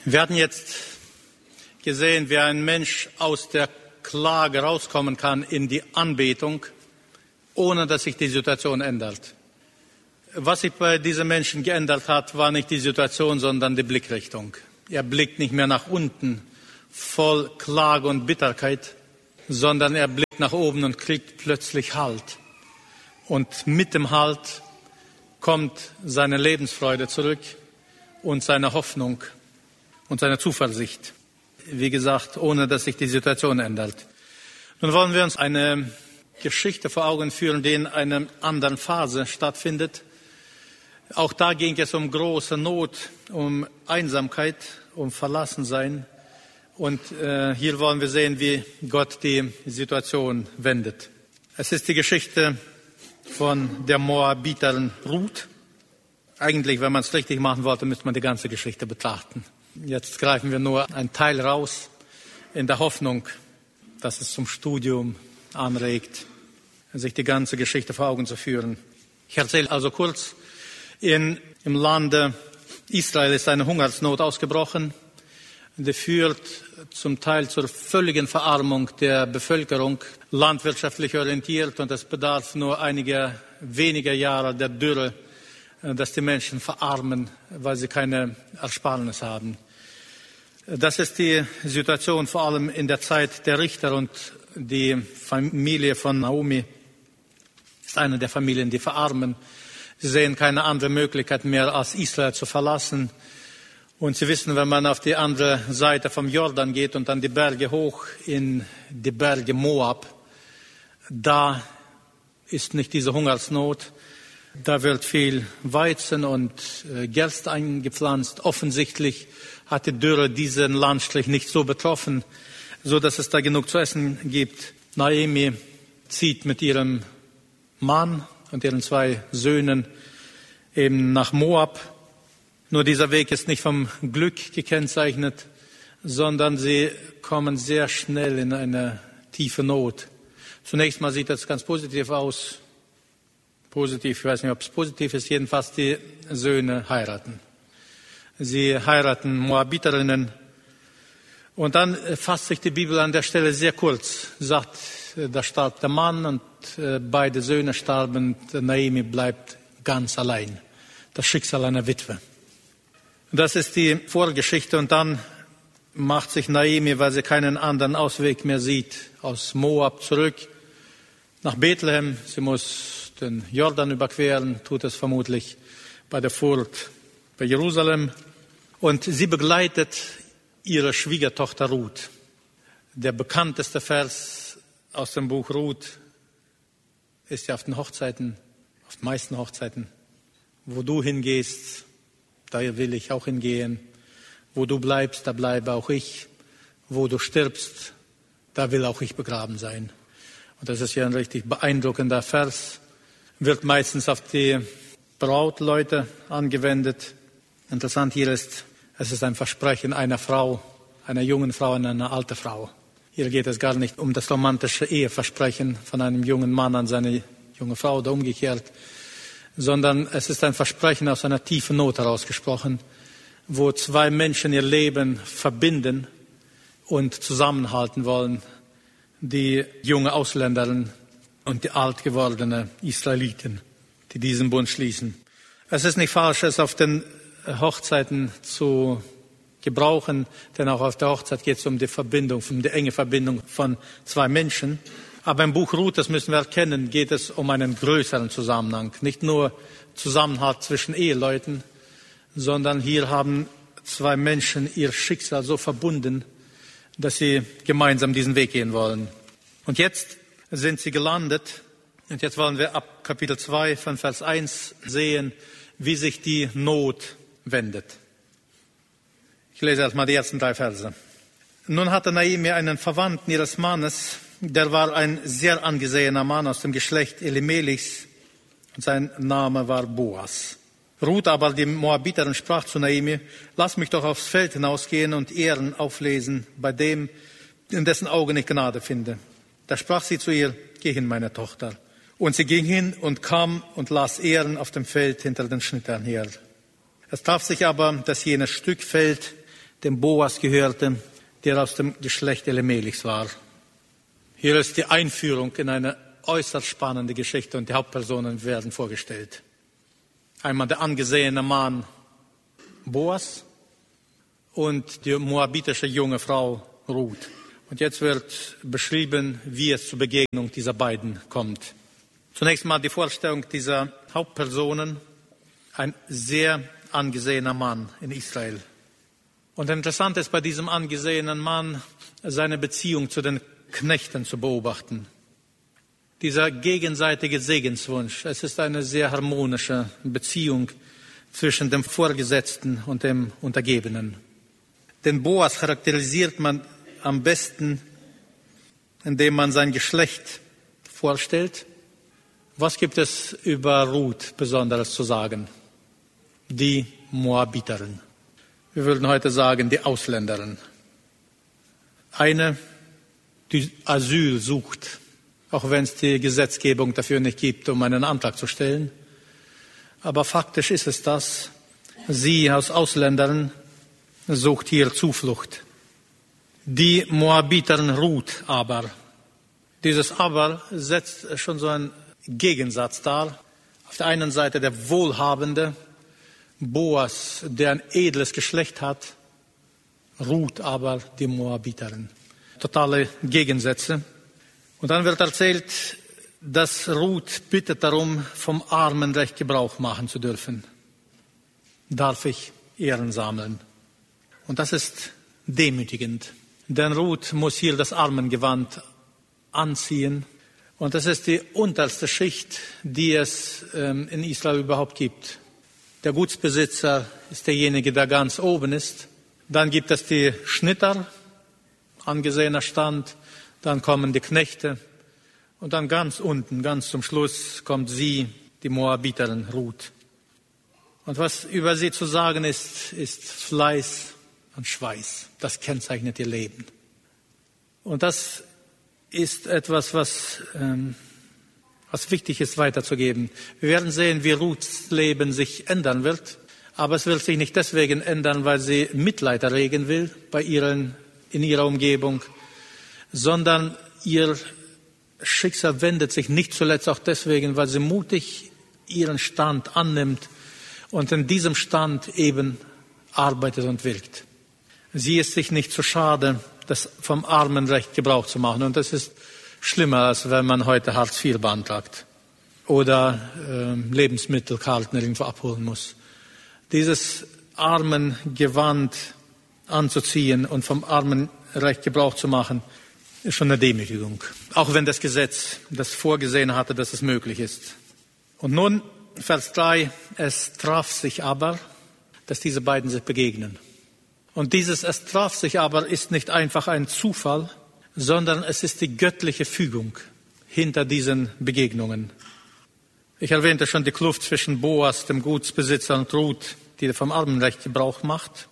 Wir hatten jetzt gesehen, wie ein Mensch aus der Klage rauskommen kann in die Anbetung, ohne dass sich die Situation ändert. Was sich bei diesem Menschen geändert hat, war nicht die Situation, sondern die Blickrichtung. Er blickt nicht mehr nach unten, voll Klage und Bitterkeit, sondern er blickt nach oben und kriegt plötzlich Halt. Und mit dem Halt kommt seine Lebensfreude zurück und seine Hoffnung und seine Zuversicht. Wie gesagt, ohne dass sich die Situation ändert. Nun wollen wir uns eine Geschichte vor Augen führen, die in einer anderen Phase stattfindet. Auch da ging es um große Not, um Einsamkeit, um Verlassensein. Und hier wollen wir sehen, wie Gott die Situation wendet. Es ist die Geschichte von der Moabiterin Ruth. Eigentlich, wenn man es richtig machen wollte, müsste man die ganze Geschichte betrachten. Jetzt greifen wir nur einen Teil raus, in der Hoffnung, dass es zum Studium anregt, sich die ganze Geschichte vor Augen zu führen. Ich erzähle also kurz, im Lande Israel ist eine Hungersnot ausgebrochen. Die führt zum Teil zur völligen Verarmung der Bevölkerung, landwirtschaftlich orientiert, und es bedarf nur einiger weniger Jahre der Dürre, dass die Menschen verarmen, weil sie keine Ersparnis haben. Das ist die Situation vor allem in der Zeit der Richter, und die Familie von Naomi ist eine der Familien, die verarmen. Sie sehen keine andere Möglichkeit mehr, als Israel zu verlassen. Und Sie wissen, wenn man auf die andere Seite vom Jordan geht und dann die Berge hoch in die Berge Moab, da ist nicht diese Hungersnot. Da wird viel Weizen und Gerste eingepflanzt. Offensichtlich hat die Dürre diesen Landstrich nicht so betroffen, so dass es da genug zu essen gibt. Naomi zieht mit ihrem Mann und ihren 2 Söhnen eben nach Moab. Nur dieser Weg ist nicht vom Glück gekennzeichnet, sondern sie kommen sehr schnell in eine tiefe Not. Zunächst mal sieht das ganz positiv aus. Positiv, ich weiß nicht, ob es positiv ist, jedenfalls die Söhne heiraten. Sie heiraten Moabiterinnen. Und dann fasst sich die Bibel an der Stelle sehr kurz, sagt, da starb der Mann und beide Söhne starben, Naomi bleibt ganz allein. Das Schicksal einer Witwe. Das ist die Vorgeschichte, und dann macht sich Naomi, weil sie keinen anderen Ausweg mehr sieht, aus Moab zurück nach Bethlehem. Sie muss den Jordan überqueren, tut es vermutlich bei der Furt bei Jerusalem. Und sie begleitet ihre Schwiegertochter Ruth. Der bekannteste Vers aus dem Buch Ruth ist ja auf den Hochzeiten, auf den meisten Hochzeiten. Wo du hingehst, da will ich auch hingehen. Wo du bleibst, da bleibe auch ich. Wo du stirbst, da will auch ich begraben sein. Und das ist ja ein richtig beeindruckender Vers. Wird meistens auf die Brautleute angewendet. Interessant hier ist, es ist ein Versprechen einer Frau, einer jungen Frau an eine alte Frau. Hier geht es gar nicht um das romantische Eheversprechen von einem jungen Mann an seine junge Frau oder umgekehrt, sondern es ist ein Versprechen aus einer tiefen Not herausgesprochen, wo 2 Menschen ihr Leben verbinden und zusammenhalten wollen, die junge Ausländerin und die alt gewordene Israeliten, die diesen Bund schließen. Es ist nicht falsch, es auf den Hochzeiten zu gebrauchen, denn auch auf der Hochzeit geht es um die Verbindung, um die enge Verbindung von 2 Menschen. Aber im Buch Ruth, das müssen wir erkennen, geht es um einen größeren Zusammenhang. Nicht nur Zusammenhalt zwischen Eheleuten, sondern hier haben 2 Menschen ihr Schicksal so verbunden, dass sie gemeinsam diesen Weg gehen wollen. Und jetzt sind sie gelandet. Und jetzt wollen wir ab Kapitel 2 von Vers 1 sehen, wie sich die Not wendet. Ich lese erstmal die ersten 3 Verse. Nun hatte Naomi einen Verwandten ihres Mannes, der war ein sehr angesehener Mann aus dem Geschlecht Elimelechs, und sein Name war Boas. Ruth aber, die Moabiterin, sprach zu Naomi: Lass mich doch aufs Feld hinausgehen und Ehren auflesen bei dem, in dessen Augen ich Gnade finde. Da sprach sie zu ihr: Geh hin, meine Tochter. Und sie ging hin und kam und las Ehren auf dem Feld hinter den Schnittern her. Es traf sich aber, dass jenes Stück Feld dem Boas gehörte, der aus dem Geschlecht Elimelechs war. Hier ist die Einführung in eine äußerst spannende Geschichte und die Hauptpersonen werden vorgestellt. Einmal der angesehene Mann Boas und die moabitische junge Frau Ruth. Und jetzt wird beschrieben, wie es zur Begegnung dieser beiden kommt. Zunächst mal die Vorstellung dieser Hauptpersonen. Ein sehr angesehener Mann in Israel. Und interessant ist bei diesem angesehenen Mann, seine Beziehung zu den Knechten zu beobachten. Dieser gegenseitige Segenswunsch. Es ist eine sehr harmonische Beziehung zwischen dem Vorgesetzten und dem Untergebenen. Den Boas charakterisiert man am besten, indem man sein Geschlecht vorstellt. Was gibt es über Ruth Besonderes zu sagen? Die Moabiterin. Wir würden heute sagen, die Ausländerin. Eine, die Asyl sucht, auch wenn es die Gesetzgebung dafür nicht gibt, um einen Antrag zu stellen. Aber faktisch ist es das. Sie als Ausländerin sucht hier Zuflucht. Die Moabiterin Ruth aber. Dieses aber setzt schon so einen Gegensatz dar. Auf der einen Seite der wohlhabende Boas, der ein edles Geschlecht hat, Ruth aber die Moabiterin. Totale Gegensätze. Und dann wird erzählt, dass Ruth bittet darum, vom Armenrecht Gebrauch machen zu dürfen. Darf ich Ehren sammeln? Und das ist demütigend. Denn Ruth muss hier das Armengewand anziehen. Und das ist die unterste Schicht, die es in Israel überhaupt gibt. Der Gutsbesitzer ist derjenige, der ganz oben ist. Dann gibt es die Schnitter, angesehener Stand. Dann kommen die Knechte. Und dann ganz unten, ganz zum Schluss, kommt sie, die Moabiterin Ruth. Und was über sie zu sagen ist, ist Fleiß und Schweiß. Das kennzeichnet ihr Leben. Und das ist etwas, was wichtig ist weiterzugeben. Wir werden sehen, wie Ruths Leben sich ändern wird. Aber es wird sich nicht deswegen ändern, weil sie Mitleid erregen will in ihrer Umgebung, sondern ihr Schicksal wendet sich nicht zuletzt auch deswegen, weil sie mutig ihren Stand annimmt und in diesem Stand eben arbeitet und wirkt. Sie ist sich nicht zu schade, das vom Armenrecht Gebrauch zu machen. Und das ist schlimmer, als wenn man heute Hartz IV beantragt oder Lebensmittelkarten irgendwo abholen muss. Dieses Armengewand anzuziehen und vom Armenrecht Gebrauch zu machen, ist schon eine Demütigung. Auch wenn das Gesetz das vorgesehen hatte, dass es möglich ist. Und nun, Vers 3, es traf sich aber, dass diese beiden sich begegnen. Und dieses es traf sich aber ist nicht einfach ein Zufall, sondern es ist die göttliche Fügung hinter diesen Begegnungen. Ich erwähnte schon die Kluft zwischen Boas, dem Gutsbesitzer, und Ruth, die vom Armenrecht Gebrauch macht.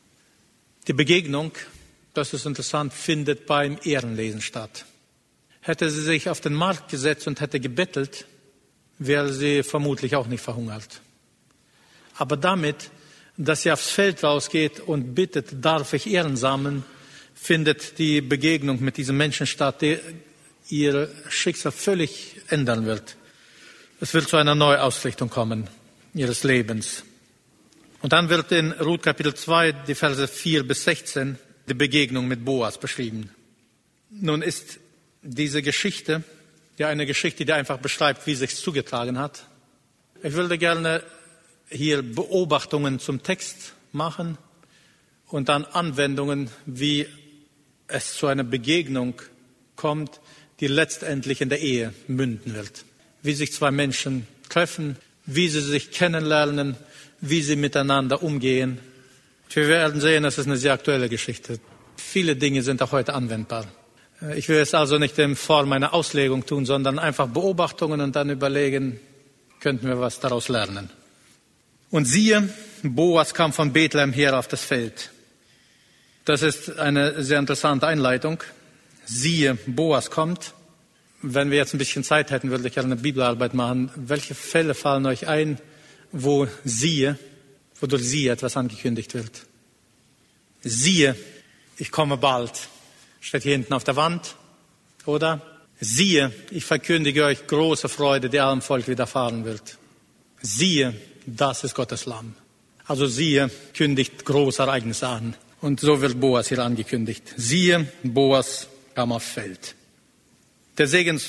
Die Begegnung, das ist interessant, findet beim Ehrenlesen statt. Hätte sie sich auf den Markt gesetzt und hätte gebettelt, wäre sie vermutlich auch nicht verhungert. Aber damit, dass sie aufs Feld rausgeht und bittet, darf ich Ehren sammeln, findet die Begegnung mit diesem Menschen statt, der ihr Schicksal völlig ändern wird. Es wird zu einer Neuausrichtung kommen ihres Lebens. Und dann wird in Ruth Kapitel 2, die Verse 4 bis 16, die Begegnung mit Boas beschrieben. Nun ist diese Geschichte ja eine Geschichte, die einfach beschreibt, wie es sich zugetragen hat. Ich würde gerne hier Beobachtungen zum Text machen und dann Anwendungen, wie es zu einer Begegnung kommt, die letztendlich in der Ehe münden wird. Wie sich zwei Menschen treffen, wie sie sich kennenlernen, wie sie miteinander umgehen. Wir werden sehen, es ist eine sehr aktuelle Geschichte. Viele Dinge sind auch heute anwendbar. Ich will es also nicht in Form einer Auslegung tun, sondern einfach Beobachtungen und dann überlegen, könnten wir was daraus lernen. Und siehe, Boas kam von Bethlehem her auf das Feld. Das ist eine sehr interessante Einleitung. Siehe, Boas kommt. Wenn wir jetzt ein bisschen Zeit hätten, würde ich gerne eine Bibelarbeit machen. Welche Fälle fallen euch ein, wodurch siehe etwas angekündigt wird? Siehe, ich komme bald. Steht hier hinten auf der Wand, oder? Siehe, ich verkündige euch große Freude, die allem Volk widerfahren wird. Siehe, das ist Gottes Lamm. Also siehe, kündigt große Ereignisse an. Und so wird Boas hier angekündigt. Siehe, Boas kam auf Feld. Der